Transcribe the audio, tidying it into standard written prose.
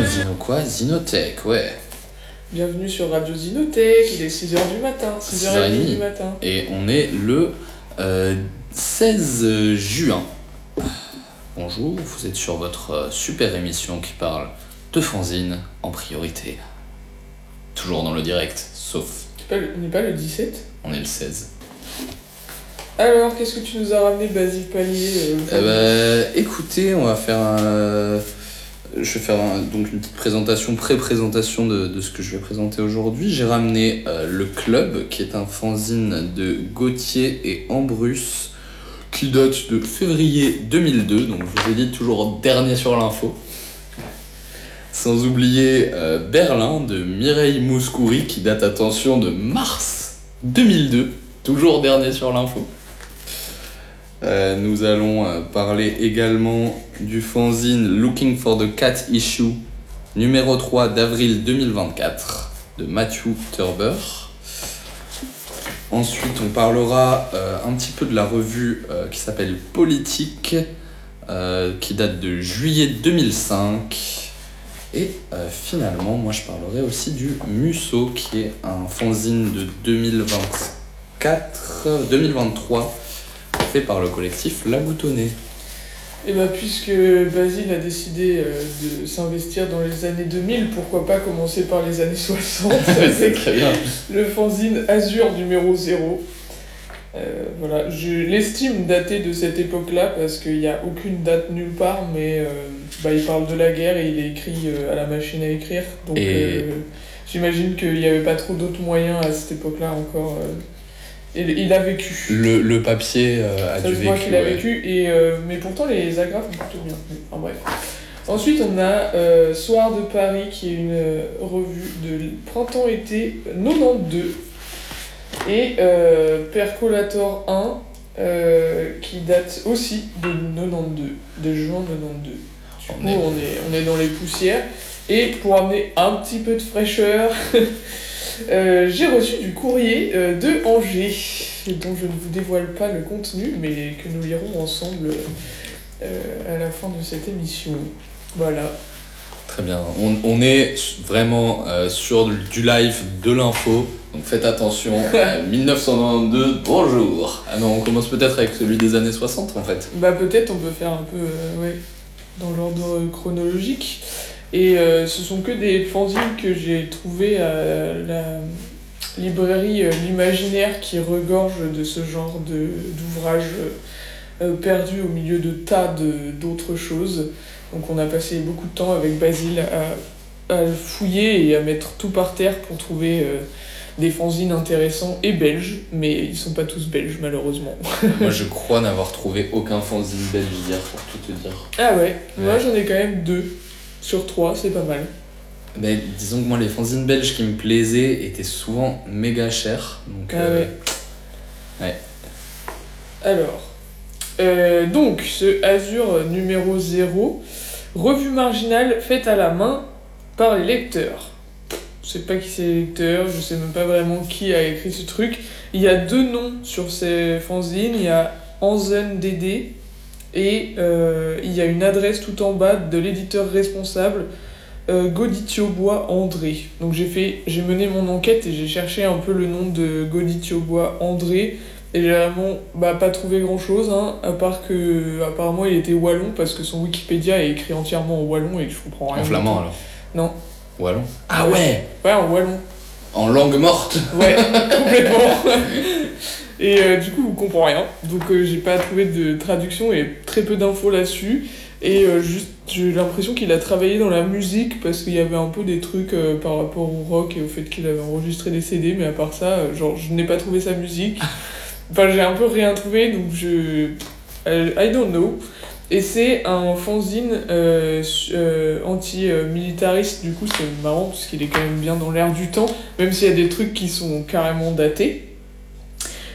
Quoi Zinotech, ouais. Bienvenue sur Radio Zinotech, il est 6h du matin, 6h30 du matin. Et on est le 16 juin. Bonjour, vous êtes sur votre super émission qui parle de fanzine en priorité. Toujours dans le direct, sauf... On n'est pas le 17 ? On est le 16. Alors, qu'est-ce que tu nous as ramené, Basile Palier écoutez, on va faire je vais faire donc une petite présentation, pré-présentation de ce que je vais présenter aujourd'hui. J'ai ramené Le Club, qui est un fanzine de Gauthier et Ambrus, qui date de février 2002, donc je vous ai dit toujours dernier sur l'info. Sans oublier Berlin de Mireille Mouskouri, qui date, attention, de mars 2002, toujours dernier sur l'info. Nous allons parler également du fanzine Looking for the Cat Issue, numéro 3 d'avril 2024, de Matthew Turber. Ensuite, on parlera un petit peu de la revue qui s'appelle Politique, qui date de juillet 2005. Et finalement, moi je parlerai aussi du Musso, qui est un fanzine de 2023, fait par le collectif La Boutonnée. Et puisque Basile a décidé de s'investir dans les années 2000, pourquoi pas commencer par les années 60 C'est très bien. Le fanzine Azur numéro 0. Voilà, je l'estime daté de cette époque-là parce qu'il n'y a aucune date nulle part, mais il parle de la guerre et il est écrit à la machine à écrire. Donc j'imagine qu'il n'y avait pas trop d'autres moyens à cette époque-là encore. Il a vécu. Le papier a dû vécu. Ça se voit qu'il a vécu, mais pourtant les agrafes sont plutôt bien. Enfin bref. Ensuite, on a Soir de Paris, qui est une revue de printemps-été 92. Et Percolator 1, qui date aussi de 92, de juin 92. Du coup, on est dans les poussières. Et pour amener un petit peu de fraîcheur... j'ai reçu du courrier de Angers, dont je ne vous dévoile pas le contenu, mais que nous lirons ensemble à la fin de cette émission. Voilà. Très bien. On est vraiment sur du live, de l'info, donc faites attention. 1992, bonjour. Ah non, on commence peut-être avec celui des années 60 en fait. Peut-être on peut faire un peu dans l'ordre chronologique. Et ce sont que des fanzines que j'ai trouvées à la librairie L'Imaginaire, qui regorge de ce genre d'ouvrages perdus au milieu de tas d'autres choses. Donc on a passé beaucoup de temps avec Basile à fouiller et à mettre tout par terre pour trouver des fanzines intéressants et belges, mais ils sont pas tous belges malheureusement. Moi je crois n'avoir trouvé aucun fanzine belge hier, pour tout te dire. Ah ouais. Moi j'en ai quand même 2. Sur 3, c'est pas mal. Disons que moi, les fanzines belges qui me plaisaient étaient souvent méga chers. Donc, ouais. Alors, donc, ce Azur numéro 0, revue marginale faite à la main par les lecteurs. Je sais pas qui c'est les lecteurs, je sais même pas vraiment qui a écrit ce truc. Il y a 2 noms sur ces fanzines, il y a Anzen Dédé, et il y a une adresse tout en bas de l'éditeur responsable, Goditiobois André. Donc j'ai mené mon enquête et j'ai cherché un peu le nom de Goditiobois André, et j'ai vraiment pas trouvé grand chose, à part que apparemment il était wallon, parce que son Wikipédia est écrit entièrement en wallon et que je comprends rien. En flamand alors ? Non. Wallon ? Ah ouais ! Ouais, en wallon. En langue morte ? Ouais, complètement. Et du coup, vous comprenez rien. Donc j'ai pas trouvé de traduction et très peu d'infos là-dessus. Et juste, j'ai l'impression qu'il a travaillé dans la musique parce qu'il y avait un peu des trucs par rapport au rock et au fait qu'il avait enregistré des CD, mais à part ça, je n'ai pas trouvé sa musique. Enfin, j'ai un peu rien trouvé, donc I don't know. Et c'est un fanzine anti-militariste, du coup c'est marrant parce qu'il est quand même bien dans l'air du temps, même s'il y a des trucs qui sont carrément datés.